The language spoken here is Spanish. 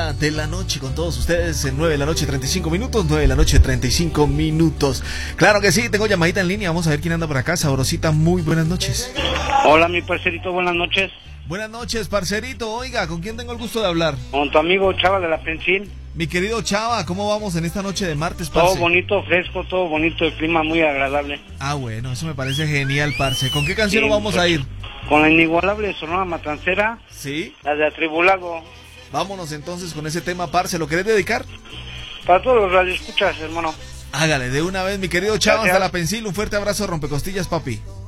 hora de la noche con todos ustedes en 9 de la noche 35 minutos, 9 de la noche 35 minutos. Claro que sí, tengo llamadita en línea, vamos a ver quién anda por acá. Sabrosita, muy buenas noches. Hola, mi parcerito, buenas noches. Buenas noches, parcerito. Oiga, ¿con quién tengo el gusto de hablar? Con tu amigo Chava de la Pensil. Mi querido Chava, ¿cómo vamos en esta noche de martes, parce? Todo bonito, fresco, todo bonito, el clima muy agradable. Ah, bueno, eso me parece genial, parce. ¿Con qué canción vamos a ir? Con la inigualable Sonora Matancera. ¿Sí? La de Atribulado. Vámonos entonces con ese tema, parce. ¿Lo querés dedicar? Para todos los radioescuchas, hermano. Hágale, de una vez, mi querido Chava, Gracias. hasta la Pensil. Un fuerte abrazo, rompecostillas, papi.